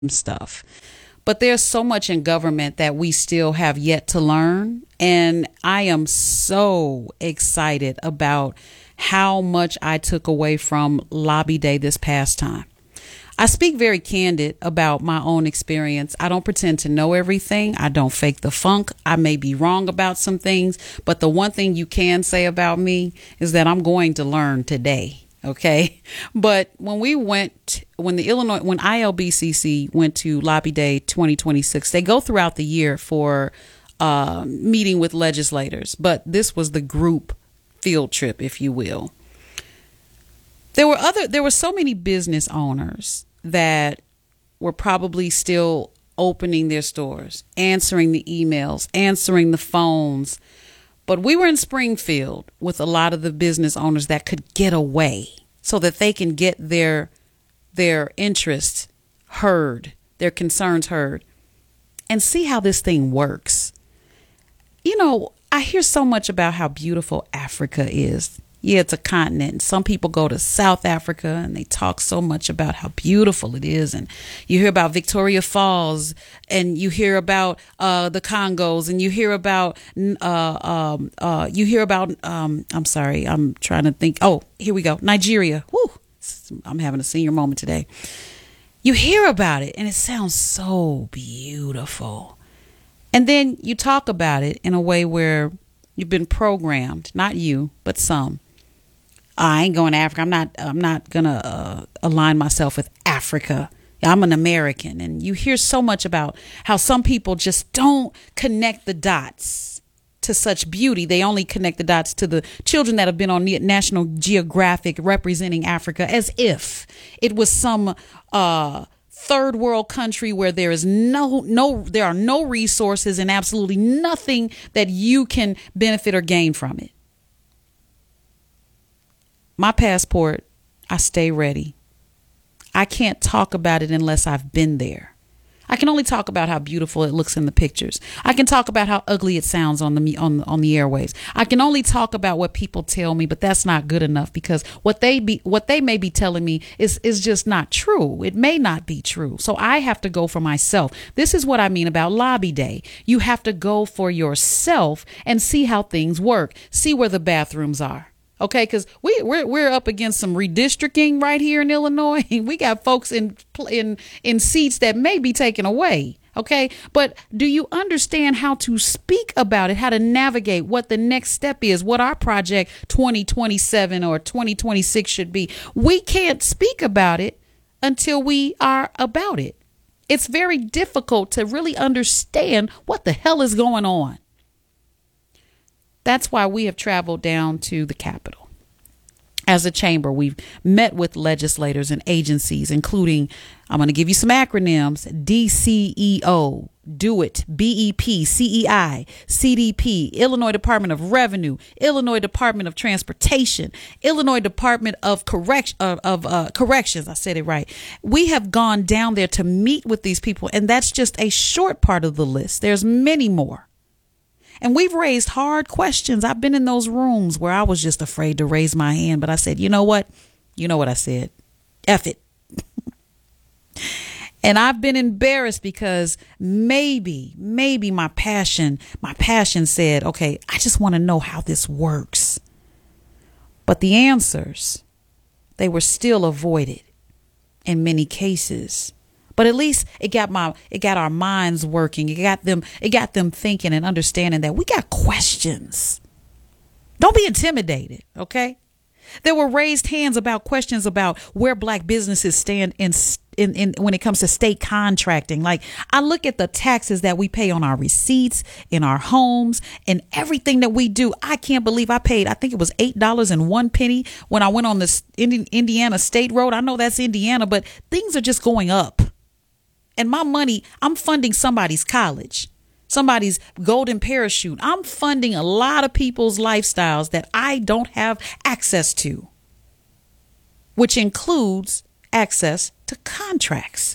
stuff. But there's so much in government that we still have yet to learn. And I am so excited about how much I took away from Lobby Day this past time. I speak very candid about my own experience. I don't pretend to know everything. I don't fake the funk. I may be wrong about some things, but the one thing you can say about me is that I'm going to learn today. Okay. But when ILBCC went to Lobby Day 2026, they go throughout the year for meeting with legislators. But this was the group field trip, if you will. There were so many business owners that were probably still opening their stores, answering the emails, answering the phones. But we were in Springfield with a lot of the business owners that could get away so that they can get their interests heard, their concerns heard, and see how this thing works. You know, I hear so much about how beautiful Africa is. Yeah, it's a continent. Some people go to South Africa and they talk so much about how beautiful it is. And you hear about Victoria Falls, and you hear about the Congos, and you hear about I'm sorry, I'm trying to think. Oh, here we go. Nigeria. Woo. I'm having a senior moment today. You hear about it and it sounds so beautiful. And then you talk about it in a way where you've been programmed, not you, but some. I ain't going to Africa. I'm not going to align myself with Africa. I'm an American. And you hear so much about how some people just don't connect the dots to such beauty. They only connect the dots to the children that have been on National Geographic representing Africa as if it was some third world country where there is there are no resources and absolutely nothing that you can benefit or gain from it. My passport, I stay ready. I can't talk about it unless I've been there. I can only talk about how beautiful it looks in the pictures. I can talk about how ugly it sounds on the airwaves. I can only talk about what people tell me, but that's not good enough because what they may be telling me is just not true. It may not be true. So I have to go for myself. This is what I mean about Lobby Day. You have to go for yourself and see how things work. See where the bathrooms are. Okay, because we're up against some redistricting right here in Illinois. We got folks in seats that may be taken away. Okay, but do you understand how to speak about it, how to navigate what the next step is, what our project 2027 or 2026 should be? We can't speak about it until we are about it. It's very difficult to really understand what the hell is going on. That's why we have traveled down to the Capitol. As a chamber, we've met with legislators and agencies, including, I'm going to give you some acronyms: DCEO, Do It, BEP, CEI, CDP, Illinois Department of Revenue, Illinois Department of Transportation, Illinois Department of Corrections. I said it right. We have gone down there to meet with these people, and that's just a short part of the list. There's many more. And we've raised hard questions. I've been in those rooms where I was just afraid to raise my hand. But I said, you know what? You know what I said? F it. And I've been embarrassed because maybe my passion said, okay, I just want to know how this works. But the answers, they were still avoided in many cases. But at least it got our minds working. It got them thinking and understanding that we got questions. Don't be intimidated, okay? There were raised hands about questions about where black businesses stand in when it comes to state contracting. Like, I look at the taxes that we pay on our receipts, in our homes, and everything that we do. I can't believe I paid, I think it was $8.01 when I went on this Indiana State Road. I know that's Indiana, but things are just going up. And my money, I'm funding somebody's college, somebody's golden parachute. I'm funding a lot of people's lifestyles that I don't have access to, which includes access to contracts.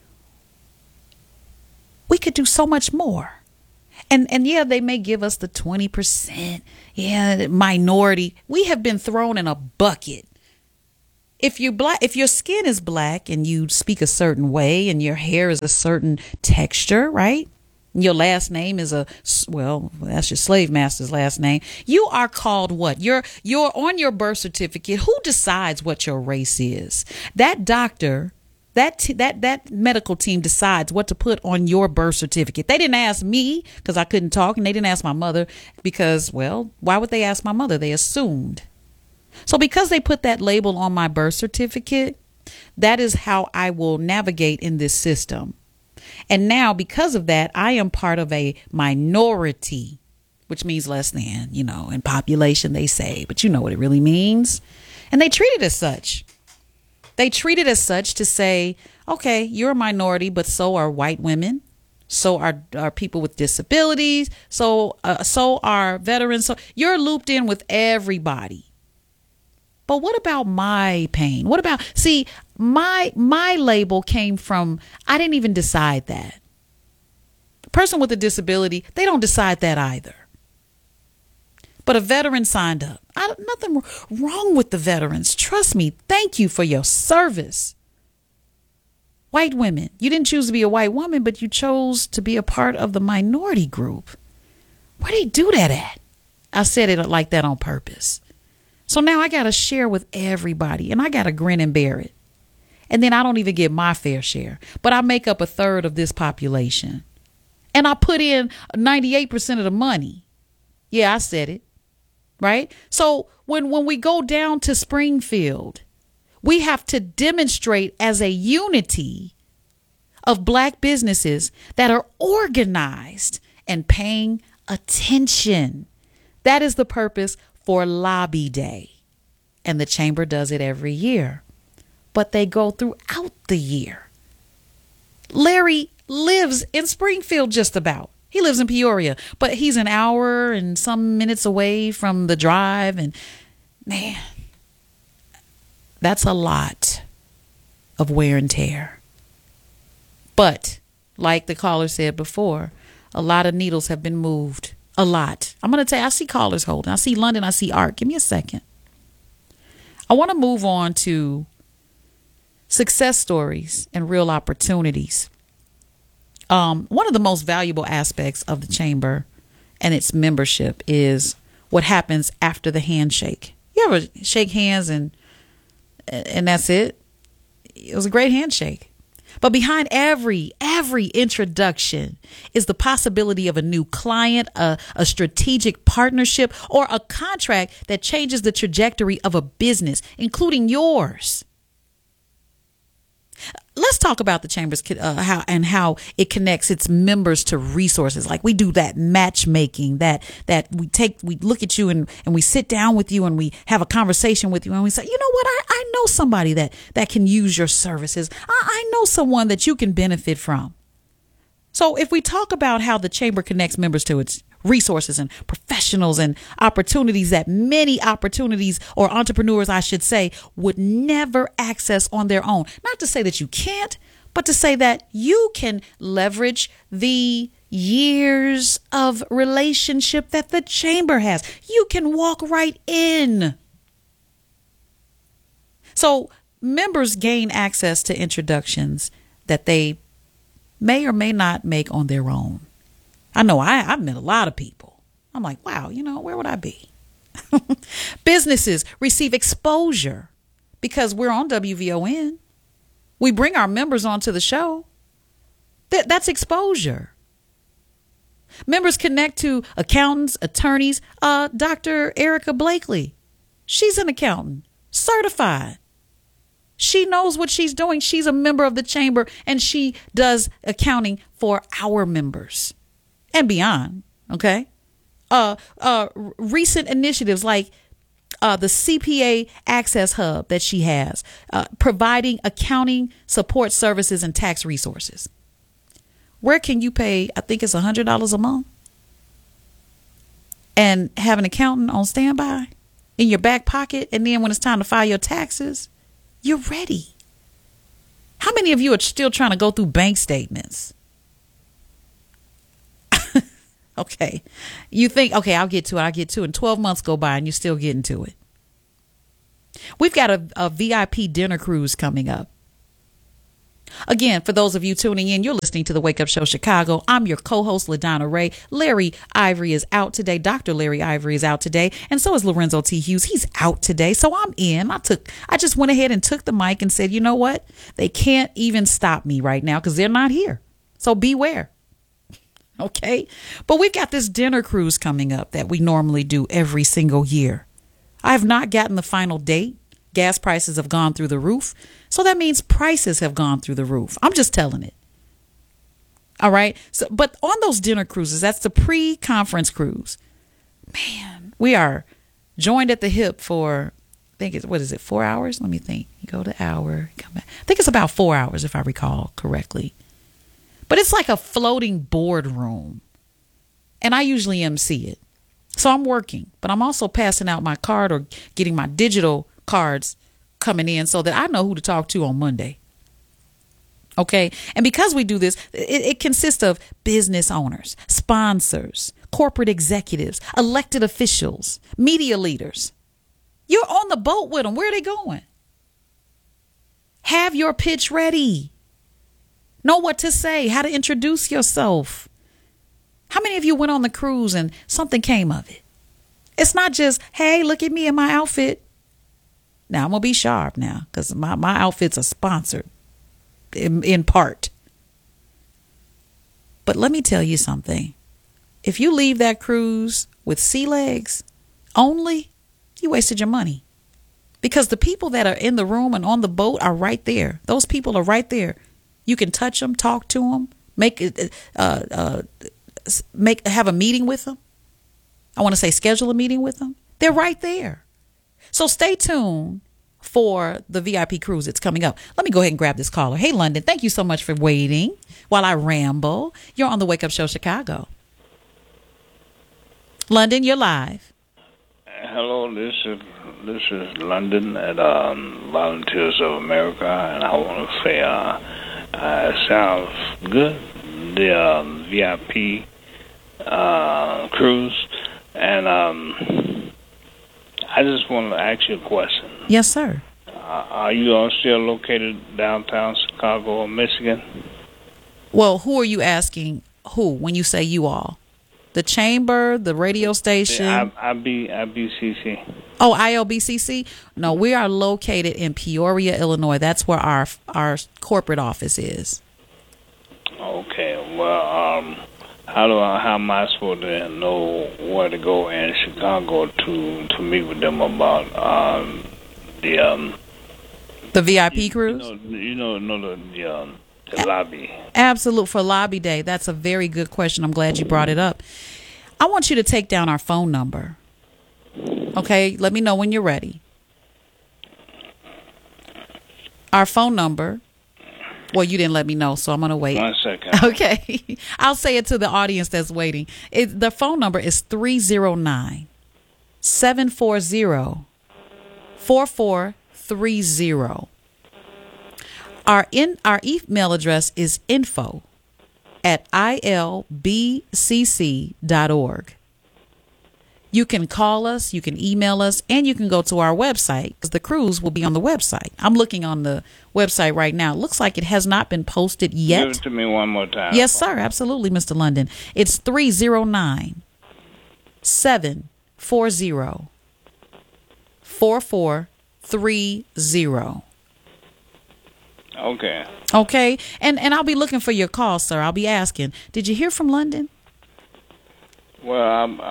We could do so much more. And yeah, they may give us the 20%, minority. We have been thrown in a bucket if your skin is black and you speak a certain way and your hair is a certain texture, right? Your last name is well, that's your slave master's last name. You are called what? You're on your birth certificate. Who decides what your race is? That doctor, that medical team decides what to put on your birth certificate. They didn't ask me because I couldn't talk, and they didn't ask my mother because, well, why would they ask my mother? They assumed. So because they put that label on my birth certificate, that is how I will navigate in this system. And now, because of that, I am part of a minority, which means less than, in population, they say, but you know what it really means. And they treat it as such. They treat it as such to say, okay, you're a minority, but so are white women. So are people with disabilities. So are veterans. So you're looped in with everybody. But what about my pain? What about, see, my label came from, I didn't even decide that. The person with a disability, they don't decide that either. But a veteran signed up. Nothing wrong with the veterans. Trust me. Thank you for your service. White women, you didn't choose to be a white woman, but you chose to be a part of the minority group. Where they do that at? I said it like that on purpose. So now I got to share with everybody, and I got to grin and bear it. And then I don't even get my fair share, but I make up a third of this population. And I put in 98% of the money. Yeah, I said it. Right? So when we go down to Springfield, we have to demonstrate as a unity of black businesses that are organized and paying attention. That is the purpose for Lobby Day. And the chamber does it every year. But they go throughout the year. Larry lives in Springfield just about. He lives in Peoria, but he's an hour and some minutes away from the drive. And man, that's a lot of wear and tear. But like the caller said before, a lot of needles have been moved. A lot. I'm going to tell you, I see callers holding. I see London. I see Art. Give me a second. I want to move on to success stories and real opportunities. One of the most valuable aspects of the chamber and its membership is what happens after the handshake. You ever shake hands and that's it? It was a great handshake. But behind every introduction is the possibility of a new client, a strategic partnership, or a contract that changes the trajectory of a business, including yours. Let's talk about the chamber's how it connects its members to resources. Like we do that matchmaking that we look at you and we sit down with you and we have a conversation with you and we say, you know what, I know somebody that can use your services. I know someone that you can benefit from. So if we talk about how the chamber connects members to its resources and professionals and opportunities that many opportunities or entrepreneurs, I should say, would never access on their own. Not to say that you can't, but to say that you can leverage the years of relationship that the chamber has. You can walk right in. So members gain access to introductions that they may or may not make on their own. I know I've met a lot of people. I'm like, wow, where would I be? Businesses receive exposure because we're on WVON. We bring our members onto the show. That's exposure. Members connect to accountants, attorneys. Dr. Erica Blakely, she's an accountant, certified. She knows what she's doing. She's a member of the chamber and she does accounting for our members. And beyond, okay? Recent initiatives like the CPA Access Hub that she has, providing accounting support services and tax resources. Where can you pay, I think it's $100 a month, and have an accountant on standby in your back pocket, and then when it's time to file your taxes, you're ready. How many of you are still trying to go through bank statements? Okay. You think, okay, I'll get to it. And 12 months go by and you're still getting to it. We've got a VIP dinner cruise coming up. Again, for those of you tuning in, you're listening to the Wake Up Show Chicago. I'm your co-host, LaDonna Ray. Larry Ivory is out today. Dr. Larry Ivory is out today. And so is Lorenzo T. Hughes. He's out today. So I'm in. I just went ahead and took the mic and said, you know what? They can't even stop me right now because they're not here. So beware. Okay? But we've got this dinner cruise coming up that we normally do every single year. I have not gotten the final date. Gas prices have gone through the roof. So that means prices have gone through the roof. I'm just telling it. All right. So, but on those dinner cruises, that's the pre-conference cruise. Man, we are joined at the hip for, I think it's, 4 hours? Let me think. You go to hour, come back. I think it's about 4 hours if I recall correctly. But it's like a floating boardroom. And I usually MC it. So I'm working, but I'm also passing out my card or getting my digital cards coming in so that I know who to talk to on Monday. Okay. And because we do this, it consists of business owners, sponsors, corporate executives, elected officials, media leaders. You're on the boat with them. Where are they going? Have your pitch ready. Know what to say, how to introduce yourself. How many of you went on the cruise and something came of it? It's not just, hey, look at me in my outfit. Now, I'm going to be sharp now because my outfits are sponsored in part. But let me tell you something. If you leave that cruise with sea legs only, you wasted your money. Because the people that are in the room and on the boat are right there. Those people are right there. You can touch them, talk to them, have a meeting with them. I want to say schedule a meeting with them. They're right there. So stay tuned for the VIP cruise. It's coming up. Let me go ahead and grab this caller. Hey, London, thank you so much for waiting while I ramble. You're on the Wake Up Show Chicago. London, you're live. Hello, this is London at Volunteers of America, and I want to say it sounds good, the VIP cruise, and I just want to ask you a question. Yes, sir. Are you all still located downtown Chicago, Michigan? Well, who are you asking? Who? When you say you all, the chamber, the radio station, IBCC. Oh, ILBCC. No, we are located in Peoria, Illinois. That's where our corporate office is. Okay. Well, how am I supposed to know where to go in Chicago to meet with them about the VIP cruise? The lobby. Absolute for lobby day. That's a very good question. I'm glad you brought it up. I want you to take down our phone number. Okay, let me know when you're ready. Our phone number. Well, you didn't let me know, so I'm going to wait. 1 second. Okay. I'll say it to the audience that's waiting. The phone number is 309-740-4430. Our email address is info@ilbcc.org. You can call us, you can email us, and you can go to our website because the cruise will be on the website. I'm looking on the website right now. It looks like it has not been posted yet. Give it to me one more time. Yes, sir. Absolutely, Mr. London. It's 309-740-4430. Okay. Okay. And I'll be looking for your call, sir. I'll be asking, did you hear from London? Well,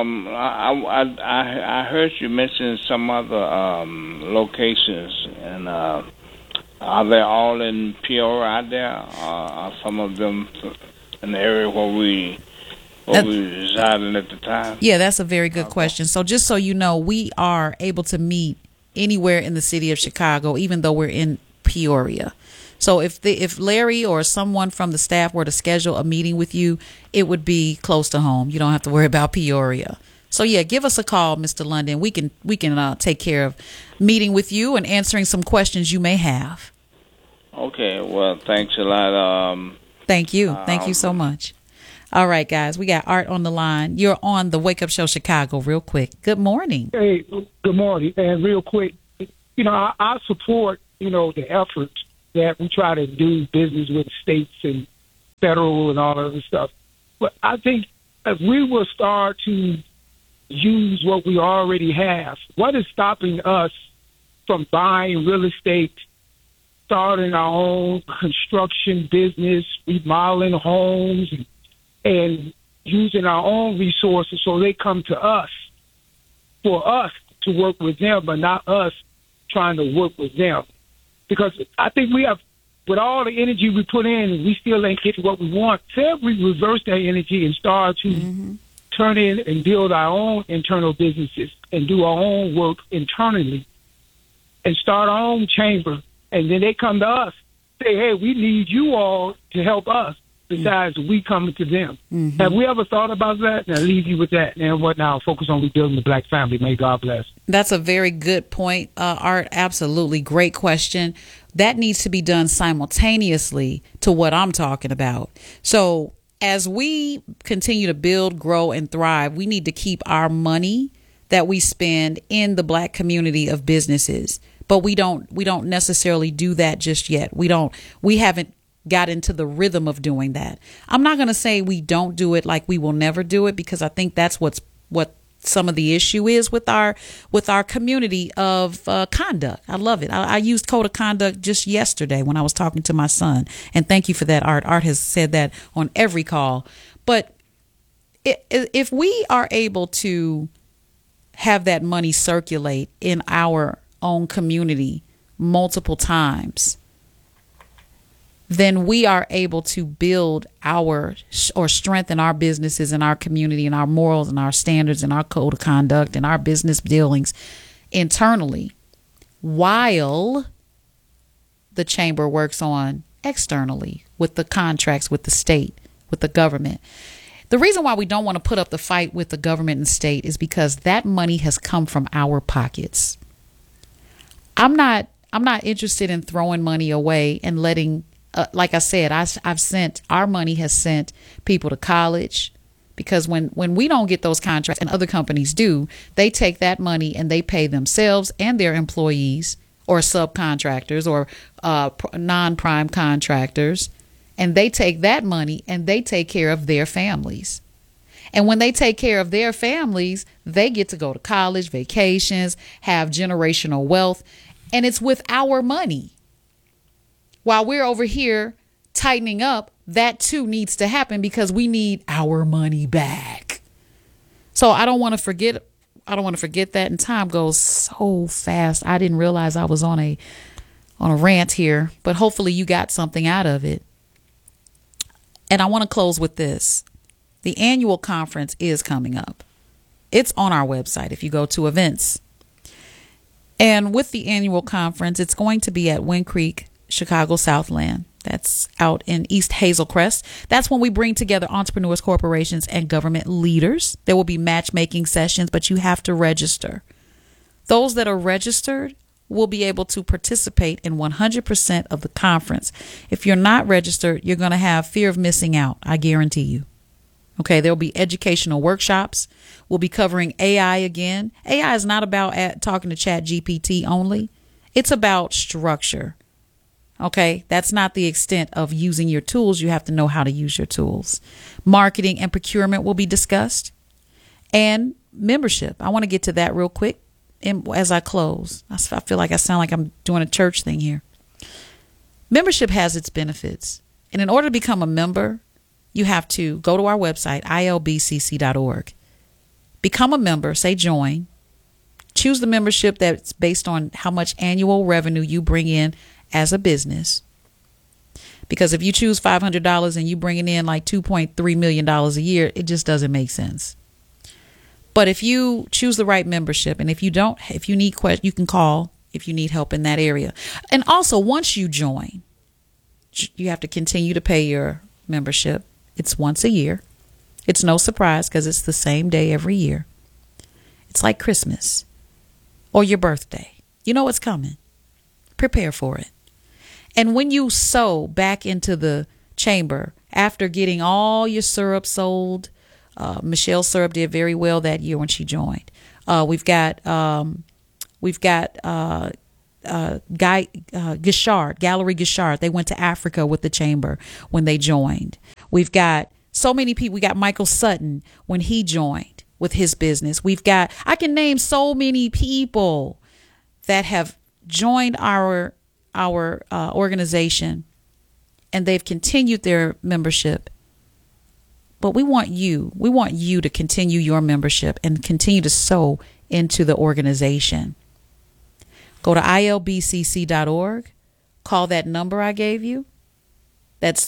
I heard you mention some other locations, and are they all in Peoria out there? Are some of them in the area where we resided at the time? Yeah, that's a very good question. So just so you know, we are able to meet anywhere in the city of Chicago, even though we're in Peoria. So if Larry or someone from the staff were to schedule a meeting with you, it would be close to home. You don't have to worry about Peoria. So yeah, give us a call, Mr. London. We can take care of meeting with you and answering some questions you may have. Okay. Well, thanks a lot. Thank you. Thank you so much. All right, guys, we got Art on the line. You're on the Wake Up Show Chicago real quick. Good morning. Hey, good morning. And real quick, I support, the efforts that we try to do business with states and federal and all of this stuff. But I think if we will start to use what we already have, what is stopping us from buying real estate, starting our own construction business, remodeling homes, and using our own resources so they come to us for us to work with them, but not us trying to work with them. Because I think we have, with all the energy we put in, we still ain't getting what we want. Say if we reverse that energy and start to turn in and build our own internal businesses and do our own work internally and start our own chamber, and then they come to us, say, hey, we need you all to help us, besides we coming to them. Have we ever thought about that? And I'll leave you with that. And what now? Focus on rebuilding the black family. May God bless. That's a very good point, Art. Absolutely. Great question. That needs to be done simultaneously to what I'm talking about. So as we continue to build, grow, and thrive, we need to keep our money that we spend in the black community of businesses. But we don't necessarily do that just yet. We haven't got into the rhythm of doing that. I'm not going to say we don't do it like we will never do it, because I think that's what some of the issue is with our community of conduct. I love it. I used code of conduct just yesterday when I was talking to my son, and thank you for that, Art. Art has said that on every call. But if we are able to have that money circulate in our own community multiple times, then we are able to build or strengthen our businesses and our community and our morals and our standards and our code of conduct and our business dealings internally, while the chamber works on externally with the contracts with the state, with the government. The reason why we don't want to put up the fight with the government and state is because that money has come from our pockets. I'm not interested in throwing money away and letting, like I said, our money has sent people to college, because when we don't get those contracts and other companies do, they take that money and they pay themselves and their employees or subcontractors or non-prime contractors, and they take that money and they take care of their families. And when they take care of their families, they get to go to college, vacations, have generational wealth, and it's with our money. While we're over here tightening up, that too needs to happen because we need our money back. So I don't want to forget that, and time goes so fast. I didn't realize I was on a rant here, but hopefully you got something out of it. And I want to close with this. The annual conference is coming up. It's on our website if you go to events. And with the annual conference, it's going to be at Wind Creek, Chicago Southland. That's out in East Hazel Crest. That's when we bring together entrepreneurs, corporations, and government leaders. There will be matchmaking sessions, but you have to register. Those that are registered will be able to participate in 100% of the conference. If you're not registered, you're going to have fear of missing out. I guarantee you. Okay, there'll be educational workshops. We'll be covering AI again. AI is not about talking to ChatGPT only. It's about structure. Okay, that's not the extent of using your tools. You have to know how to use your tools. Marketing and procurement will be discussed. And membership. I want to get to that real quick as I close. I feel like I sound like I'm doing a church thing here. Membership has its benefits. And in order to become a member, you have to go to our website, ilbcc.org. Become a member, say join. Choose the membership that's based on how much annual revenue you bring in as a business. Because if you choose $500 and you bringing in like $2.3 million a year, it just doesn't make sense. But if you choose the right membership, and if you need questions, you can call if you need help in that area. And also, once you join, you have to continue to pay your membership. It's once a year. It's no surprise because it's the same day every year. It's like Christmas or your birthday. You know what's coming. Prepare for it. And when you sow back into the chamber after getting all your syrup sold, Michelle Syrup did very well that year when she joined. We've got Guy Guichard, Gallery Guichard. They went to Africa with the chamber when they joined. We've got so many people. We got Michael Sutton when he joined with his business. I can name so many people that have joined our organization, and they've continued their membership. But we want you to continue your membership and continue to sow into the organization. Go to ilbcc.org. Call that number I gave you. That's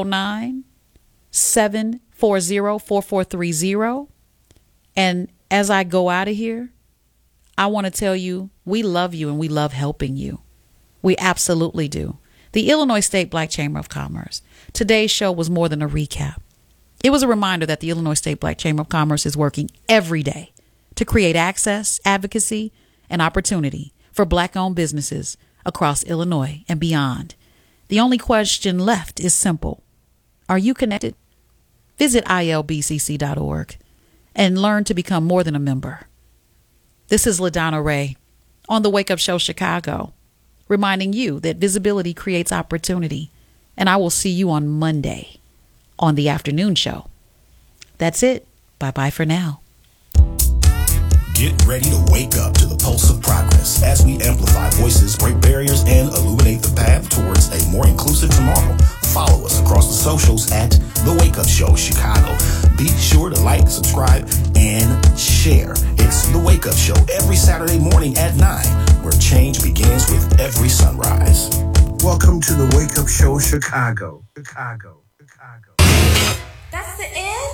309-740-4430. And as I go out of here, I want to tell you, we love you and we love helping you. We absolutely do. The Illinois State Black Chamber of Commerce. Today's show was more than a recap. It was a reminder that the Illinois State Black Chamber of Commerce is working every day to create access, advocacy, and opportunity for Black-owned businesses across Illinois and beyond. The only question left is simple. Are you connected? Visit ilbcc.org and learn to become more than a member. This is LaDonna Ray on the Wake Up Show Chicago, reminding you that visibility creates opportunity, and I will see you on Monday on the afternoon show. That's it. Bye-bye for now. Get ready to wake up to the pulse of progress as we amplify voices, break barriers, and illuminate the path towards a more inclusive tomorrow. Follow us across the socials at The Wake Up Show Chicago. Be sure to like, subscribe, and share. It's The Wake Up Show every Saturday morning at 9, where change begins with every sunrise. Welcome to The Wake Up Show Chicago. Chicago. That's the end?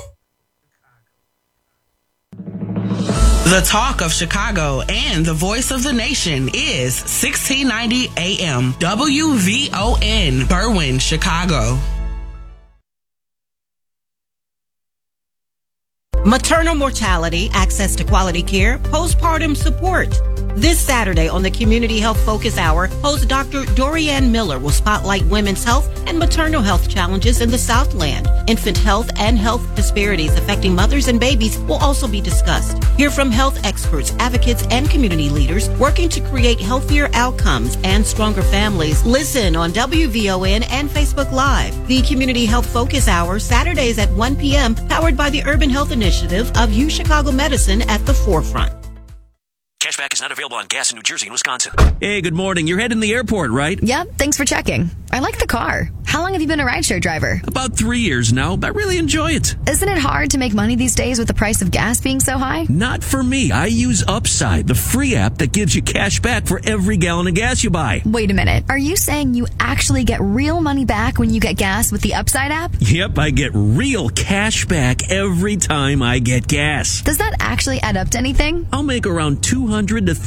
The talk of Chicago and the voice of the nation is 1690 AM WVON, Berwyn, Chicago. Maternal mortality, access to quality care, postpartum support. This Saturday on the Community Health Focus Hour, host Dr. Dorianne Miller will spotlight women's health and maternal health challenges in the Southland. Infant health and health disparities affecting mothers and babies will also be discussed. Hear from health experts, advocates, and community leaders working to create healthier outcomes and stronger families. Listen on WVON and Facebook Live. The Community Health Focus Hour, Saturdays at 1 p.m., powered by the Urban Health Initiative of UChicago Medicine at the forefront. Cashback is not available on gas in New Jersey and Wisconsin. Hey, good morning. You're heading to the airport, right? Yep, thanks for checking. I like the car. How long have you been a rideshare driver? About 3 years now, but I really enjoy it. Isn't it hard to make money these days with the price of gas being so high? Not for me. I use Upside, the free app that gives you cash back for every gallon of gas you buy. Wait a minute. Are you saying you actually get real money back when you get gas with the Upside app? Yep, I get real cash back every time I get gas. Does that actually add up to anything? I'll make around $200 to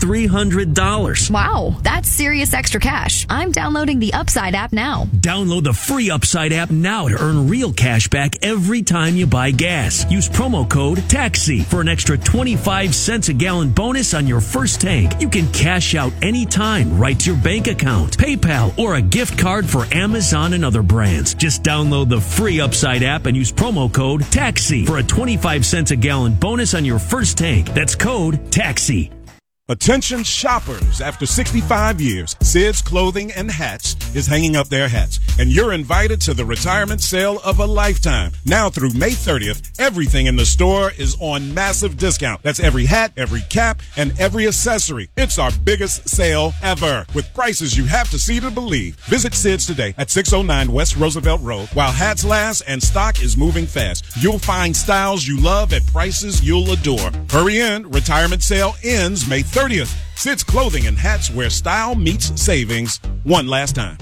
$300. Wow, that's serious extra cash. I'm downloading the Upside app now. Download the free Upside app now to earn real cash back every time you buy gas. Use promo code TAXI for an extra 25 cents a gallon bonus on your first tank. You can cash out anytime right to your bank account, PayPal, or a gift card for Amazon and other brands. Just download the free Upside app and use promo code TAXI for a 25 cents a gallon bonus on your first tank. That's code TAXI. Attention shoppers, after 65 years, Sid's Clothing and Hats is hanging up their hats, and you're invited to the retirement sale of a lifetime. Now through May 30th, everything in the store is on massive discount. That's every hat, every cap, and every accessory. It's our biggest sale ever, with prices you have to see to believe. Visit Sid's today at 609 West Roosevelt Road. While hats last and stock is moving fast, you'll find styles you love at prices you'll adore. Hurry in, retirement sale ends May 30th. Sid's Clothing and Hats, where style meets savings. One last time.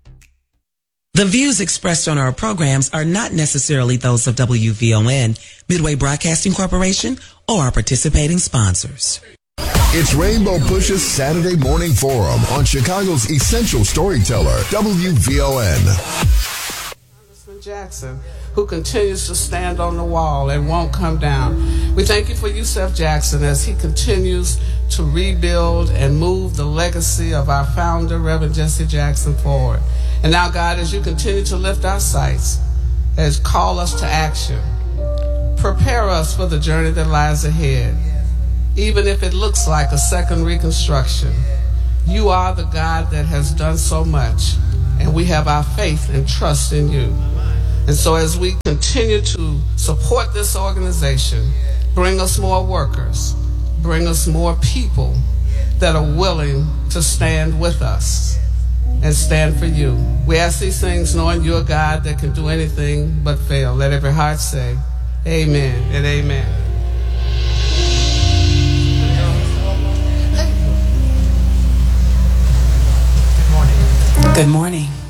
The views expressed on our programs are not necessarily those of WVON, Midway Broadcasting Corporation, or our participating sponsors. It's Rainbow Push's Saturday Morning Forum on Chicago's essential storyteller, WVON. Congressman Jackson, who continues to stand on the wall and won't come down. We thank you for Yusef Jackson as he continues to rebuild and move the legacy of our founder, Reverend Jesse Jackson, forward. And now, God, as you continue to lift our sights, as call us to action, prepare us for the journey that lies ahead. Even if it looks like a second reconstruction, You are the God that has done so much, and we have our faith and trust in you. And so as we continue to support this organization, bring us more workers, bring us more people that are willing to stand with us and stand for you. We ask these things knowing you're a God that can do anything but fail. Let every heart say, amen and amen. Good morning.